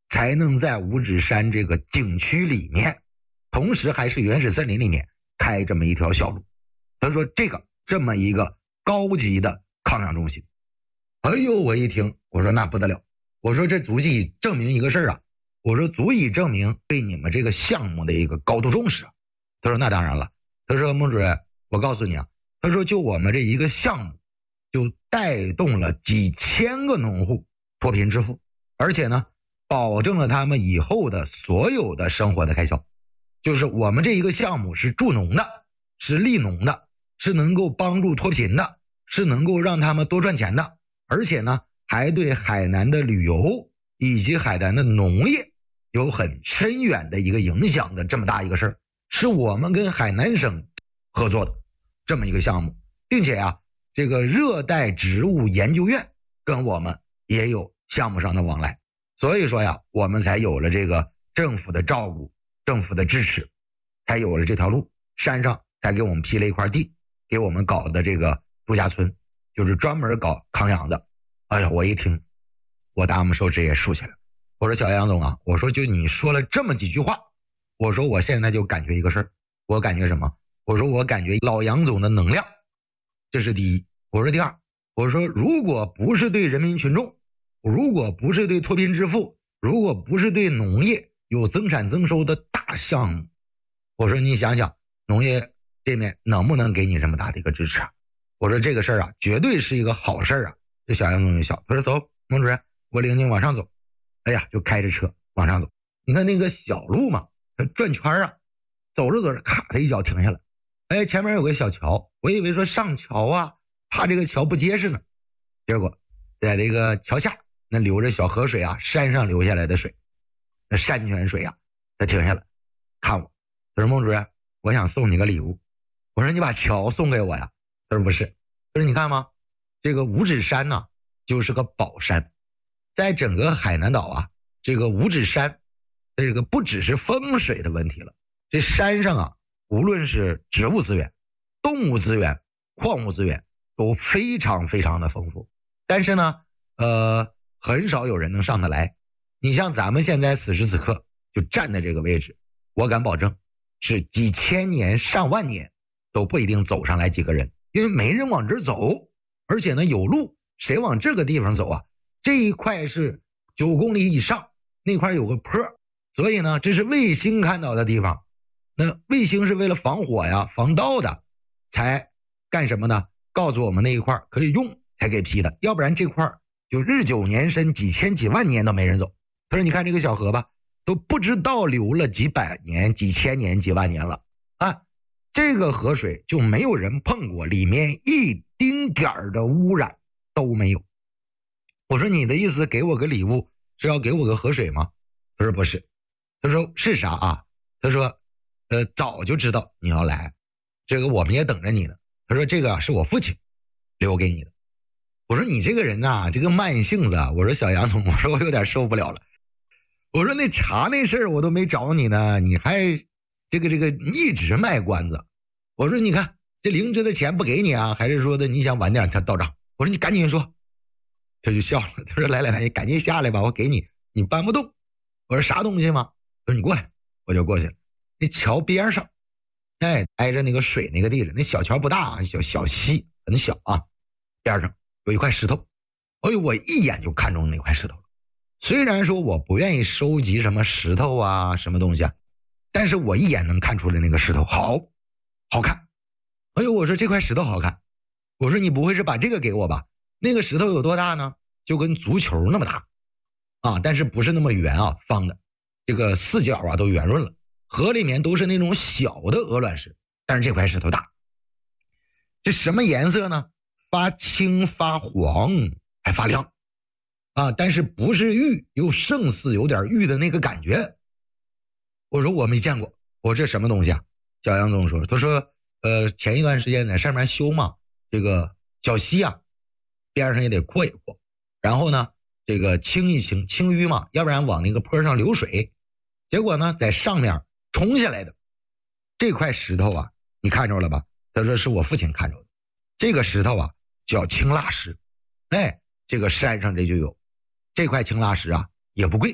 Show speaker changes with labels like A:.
A: 才能在五指山这个景区里面，同时还是原始森林里面开这么一条小路。他说这么一个高级的康养中心。哎呦，我一听，我说那不得了，我说这足以证明一个事儿啊，我说足以证明对你们这个项目的一个高度重视啊。他说那当然了，他说孟主任，我告诉你啊，他说就我们这一个项目就带动了几千个农户脱贫致富，而且呢保证了他们以后的所有的生活的开销。就是我们这一个项目是助农的，是利农的，是能够帮助脱贫的，是能够让他们多赚钱的，而且呢还对海南的旅游以及海南的农业有很深远的一个影响的这么大一个事儿，是我们跟海南省合作的这么一个项目，并且啊这个热带植物研究院跟我们也有项目上的往来，所以说呀我们才有了这个政府的照顾，政府的支持，才有了这条路，山上才给我们批了一块地，给我们搞的这个度假村，就是专门搞康养的。哎呀，我一听我大拇手指也竖起来了。我说小杨总啊，我说就你说了这么几句话，我说我现在就感觉一个事儿，我感觉什么？我说我感觉老杨总的能量，这是第一。我说第二，我说如果不是对人民群众，如果不是对脱贫致富，如果不是对农业有增产增收的大项目，我说你想想农业这面能不能给你这么大的一个支持啊？我说这个事儿啊绝对是一个好事儿啊。这小杨总就笑，他说走，孟主任，我领你往上走。哎呀，就开着车往上走。你看那个小路嘛，它转圈啊，走着走着，咔，他一脚停下了。哎，前面有个小桥，我以为说上桥啊，怕这个桥不结实呢。结果在这个桥下，那流着小河水啊，山上流下来的水，那山泉水啊，他停下了，看我，他说孟主任，我想送你个礼物。我说你把桥送给我呀？他说不是，他说你看吗？这个五指山呢，就是个宝山，在整个海南岛啊，这个五指山，这个不只是风水的问题了，这山上啊，无论是植物资源、动物资源、矿物资源都非常非常的丰富，但是呢，很少有人能上得来。你像咱们现在此时此刻就站在这个位置，我敢保证，是几千年、上万年都不一定走上来几个人，因为没人往这儿走。而且呢有路，谁往这个地方走啊？这一块是9公里以上，那块有个坡，所以呢这是卫星看到的地方。那卫星是为了防火呀、防盗的，才干什么呢？告诉我们那一块可以用才给批的，要不然这块就日久年深，几千几万年都没人走。他说你看这个小河吧，都不知道流了几百年、几千年、几万年了啊，这个河水就没有人碰过，里面一丁点儿的污染都没有。我说你的意思给我个礼物是要给我个河水吗？他说不是。他说是啥啊？他说早就知道你要来，这个我们也等着你呢。他说这个是我父亲留给你的。我说你这个人啊，这个慢性子啊。我说小杨总，我说我有点受不了了。我说那茶那事儿我都没找你呢，你还这个一直卖关子。我说你看这灵芝的钱不给你啊，还是说的你想晚点他到账？我说你赶紧说。他就笑了，他说来，你赶紧下来吧，我给你，你搬不动。我说啥东西吗？他说你过来。我就过去了。那桥边上，哎，挨着那个水那个地方，那小桥不大啊，小溪很小啊，边上有一块石头。哎呦，我一眼就看中那块石头了。虽然说我不愿意收集什么石头啊什么东西啊，但是我一眼能看出来那个石头好看。哎呦，我说这块石头好看。我说你不会是把这个给我吧？那个石头有多大呢？就跟足球那么大啊，但是不是那么圆啊，方的，这个四角啊都圆润了。河里面都是那种小的鹅卵石，但是这块石头大。这什么颜色呢？发青发黄还发亮啊，但是不是玉，又胜似有点玉的那个感觉。我说我没见过。我说这什么东西啊？小杨总说，他说前一段时间在上面修嘛，这个小溪啊边上也得扩一扩，然后呢这个清一清清淤嘛，要不然往那个坡上流水。结果呢在上面冲下来的这块石头啊，你看着了吧？他说是我父亲看着的。这个石头啊叫青蜡石，哎，这个山上这就有。这块青蜡石啊也不贵，